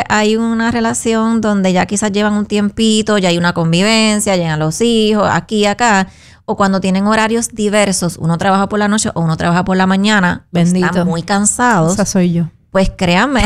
hay una relación donde ya quizás llevan un tiempito, ya hay una convivencia, llegan los hijos, aquí y acá, o cuando tienen horarios diversos, uno trabaja por la noche o uno trabaja por la mañana, están muy cansados. Esa soy yo. Pues créanme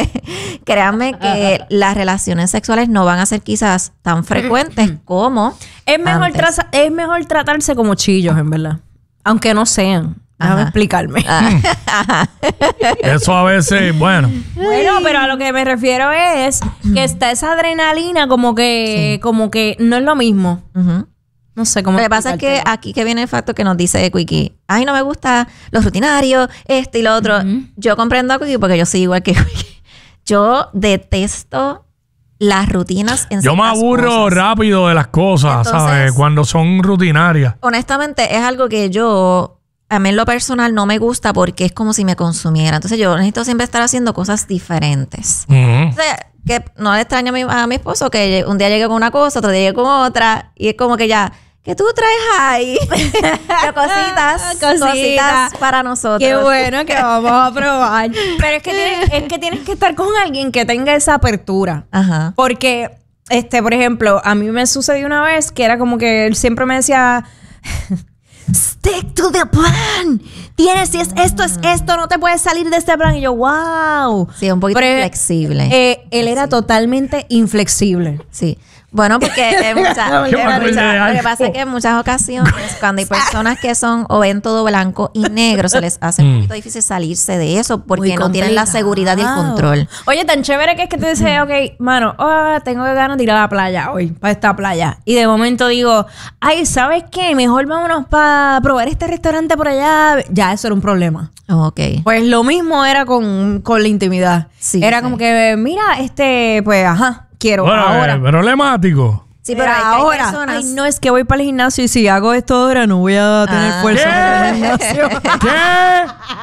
que las relaciones sexuales no van a ser quizás tan frecuentes como es mejor tratarse como chillos, en verdad. Aunque no sean. Déjame explicarme. Eso a veces, bueno. Bueno, pero a lo que me refiero es que está esa adrenalina como que no es lo mismo. No sé cómo. Lo que pasa es que aquí que viene el facto que nos dice Quickie. Ay, no me gusta los rutinarios, y lo otro. Yo comprendo a Quickie porque yo soy igual que Quickie. Yo detesto las rutinas en yo me aburro rápido de las cosas. Entonces, ¿sabes? Cuando son rutinarias. Honestamente, es algo que a mí en lo personal no me gusta porque es como si me consumiera. Entonces yo necesito siempre estar haciendo cosas diferentes. Entonces, que no le extraño a mi esposo que un día llegue con una cosa, otro día llegue con otra. Y es como que ya, ¿qué tú traes ahí? cositas para nosotros. Qué bueno que vamos a probar. Pero es que tienes que estar con alguien que tenga esa apertura. Ajá. Porque, por ejemplo, a mí me sucedió una vez que era como que él siempre me decía... Stick to the plan. Si es esto, no te puedes salir de este plan. Y yo, wow. Sí, un poquito inflexible. Él era totalmente inflexible. Sí. Bueno, porque lo que pasa es que en muchas ocasiones, cuando hay personas que son o ven todo blanco y negro, se les hace un poquito difícil salirse de eso porque no tienen la seguridad y el control. Oye, tan chévere que es que te dices, ok, mano, tengo ganas de ir a la playa hoy, para esta playa. Y de momento digo, ay, ¿sabes qué? Mejor vámonos para probar este restaurante por allá. Ya, eso era un problema. Ok. Pues lo mismo era con la intimidad. Sí, era como que, mira, pues, quiero ahora. Problemático. Sí, pero ahora. Personas... Ay, no, es que voy para el gimnasio y si hago esto ahora no voy a tener fuerza para el gimnasio. ¿Qué?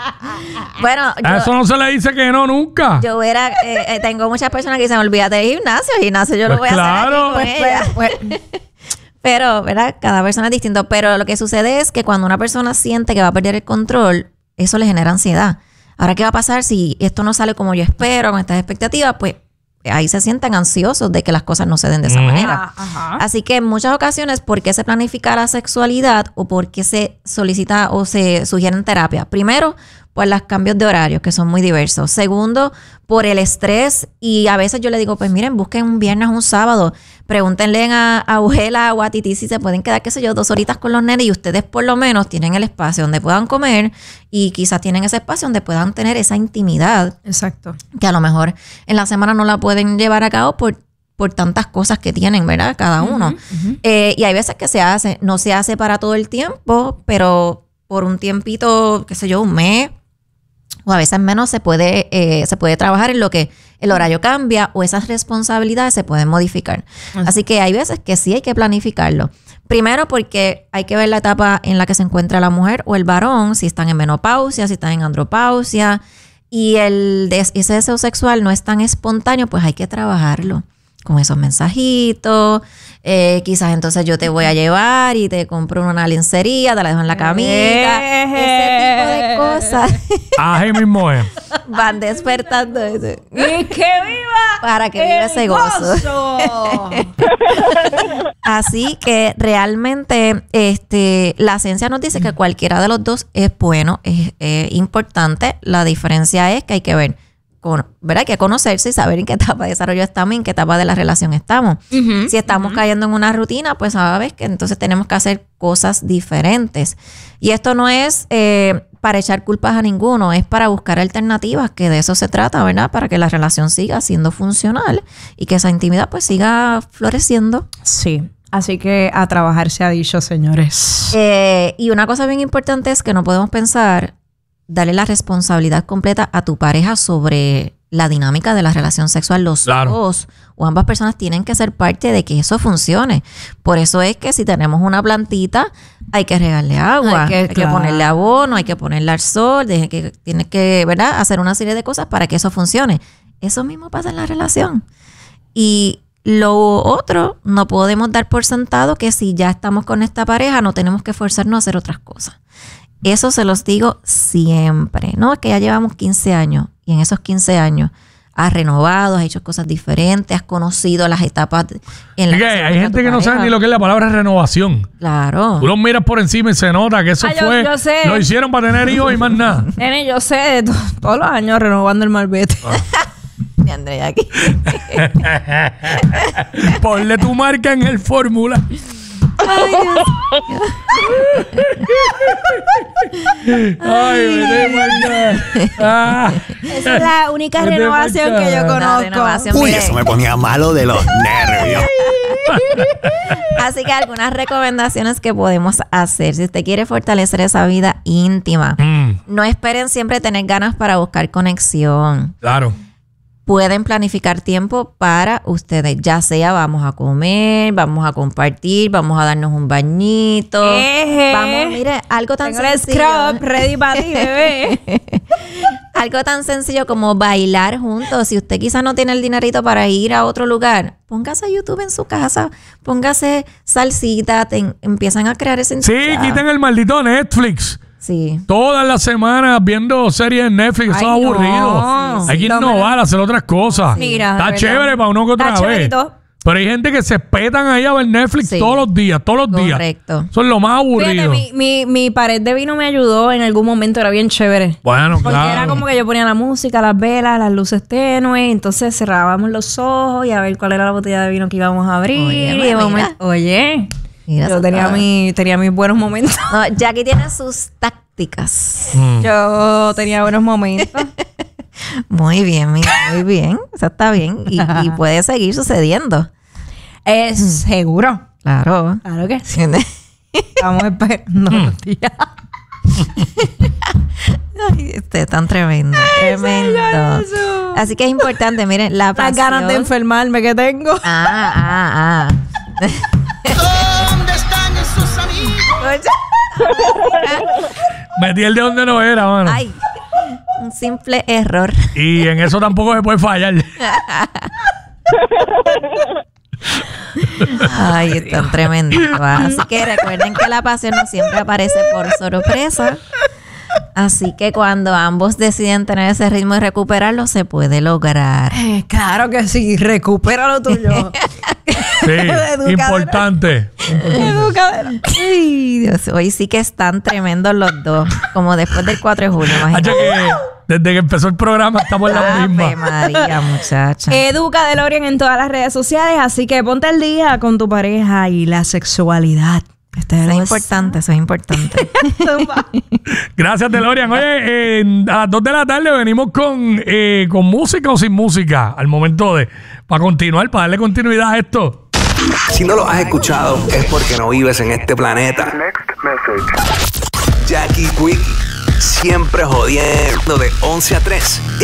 Bueno, eso no se le dice que no nunca. Yo tengo muchas personas que dicen, olvídate del gimnasio. El gimnasio yo lo voy a hacer aquí. Pero, ¿verdad? Cada persona es distinto. Pero lo que sucede es que cuando una persona siente que va a perder el control, eso le genera ansiedad. Ahora, ¿qué va a pasar si esto no sale como yo espero, con estas expectativas? Pues ahí se sienten ansiosos de que las cosas no se den de esa manera. Así que en muchas ocasiones, ¿por qué se planifica la sexualidad o por qué se solicita o se sugieren terapia? Primero, por los cambios de horarios, que son muy diversos. Segundo, por el estrés. Y a veces yo le digo, pues miren, busquen un viernes o un sábado. Pregúntenle a abuela o a Titi si se pueden quedar, 2 horitas con los nenes y ustedes por lo menos tienen el espacio donde puedan comer y quizás tienen ese espacio donde puedan tener esa intimidad. Exacto. Que a lo mejor en la semana no la pueden llevar a cabo por tantas cosas que tienen, ¿verdad? Cada uno. Y hay veces que se hace. No se hace para todo el tiempo, pero por un tiempito, un mes, o a veces menos se puede trabajar en lo que el horario cambia o esas responsabilidades se pueden modificar. Así que hay veces que sí hay que planificarlo. Primero porque hay que ver la etapa en la que se encuentra la mujer o el varón, si están en menopausia, si están en andropausia, y ese deseo sexual no es tan espontáneo, pues hay que trabajarlo con esos mensajitos. Quizás entonces yo te voy a llevar y te compro una lencería, te la dejo en la camita. Ese tipo de cosas. Ahí mismo es. Van despertando eso. ¡Y que viva! Para que viva ese gozo. Así que realmente la ciencia nos dice que cualquiera de los dos es bueno, es importante. La diferencia es que hay que ver, ¿verdad? Hay que conocerse y saber en qué etapa de desarrollo estamos y en qué etapa de la relación estamos. Si estamos cayendo en una rutina, pues sabes que entonces tenemos que hacer cosas diferentes. Y esto no es para echar culpas a ninguno, es para buscar alternativas, que de eso se trata, ¿verdad? Para que la relación siga siendo funcional y que esa intimidad pues siga floreciendo. Sí. Así que a trabajar se ha dicho, señores. Y una cosa bien importante es que no podemos pensar darle la responsabilidad completa a tu pareja sobre la dinámica de la relación sexual. Los dos o ambas personas tienen que ser parte de que eso funcione. Por eso es que si tenemos una plantita, hay que regarle agua, hay que ponerle abono, hay que ponerle al sol, tiene que, ¿verdad?, hacer una serie de cosas para que eso funcione. Eso mismo pasa en la relación. Y lo otro, no podemos dar por sentado que si ya estamos con esta pareja, no tenemos que forzarnos a hacer otras cosas. Eso se los digo siempre. No, es que ya llevamos 15 años y en esos 15 años has renovado, has hecho cosas diferentes, has conocido las etapas en las que hay gente que no sabe ni lo que es la palabra renovación. Claro. Tú los miras por encima y se nota que eso fue... Yo sé. Lo hicieron para tener hijos y más nada. Nene, yo sé, todos los años renovando el malvete. Y Andrea aquí. Ponle tu marca en el fórmula. Ay, esa es la única renovación que yo conozco. Uy, eso me ponía malo de los nervios. Así que algunas recomendaciones que podemos hacer si usted quiere fortalecer esa vida íntima. No esperen siempre tener ganas para buscar conexión. Claro. Pueden planificar tiempo para ustedes, ya sea vamos a comer, vamos a compartir, vamos a darnos un bañito. Vamos, mire, algo tan sencillo. Scrub ready para ti, bebé. Algo tan sencillo como bailar juntos. Si usted quizás no tiene el dinerito para ir a otro lugar, póngase YouTube en su casa, póngase salsita, empiezan a crear ese... Sí, quiten el maldito Netflix. Sí. Todas las semanas viendo series en Netflix, eso es aburrido. Hay que innovar, hacer otras cosas. Mira, está chévere para uno que otra vez. Pero hay gente que se petan ahí a ver Netflix todos los días. Correcto. Eso es lo más aburrido. Fíjate, mi pared de vino me ayudó en algún momento, era bien chévere. Bueno, porque era como que yo ponía la música, las velas, las luces tenues, entonces cerrábamos los ojos y a ver cuál era la botella de vino que íbamos a abrir. Mira, yo tenía mis buenos momentos. No, Jackie tiene sus tácticas. Yo tenía buenos momentos. Muy bien, mira, muy bien. Eso está bien. Y puede seguir sucediendo. Seguro. Claro. Claro que sí. Estamos esperando los días. Ay, tan tremendo. Tremendo. Así que es importante, miren, la pasión. Las ganas de enfermarme que tengo. ¿Dónde están esos amigos? Metí el de donde no era, mano. Ay, un simple error. Y en eso tampoco se puede fallar. Ay, están tremendos. Así que recuerden que la pasión no siempre aparece por sorpresa. Así que cuando ambos deciden tener ese ritmo y recuperarlo, se puede lograr. Claro que sí, recupera lo tuyo. Sí, importante. Educadera. Ay, Dios, hoy sí que están tremendos los dos. Como después del 4 de julio, imagínate. Desde que empezó el programa estamos en la misma. Ave María, muchacha. Educa DeLorean en todas las redes sociales, así que ponte al día con tu pareja y la sexualidad. Eso es importante, eso es importante. Gracias, DeLorean. Oye, a las 2 de la tarde venimos con música o sin música al momento para continuar, para darle continuidad a esto. Si no lo has escuchado, es porque no vives en este planeta. Jackie Quickie, siempre jodiendo de 11 a 3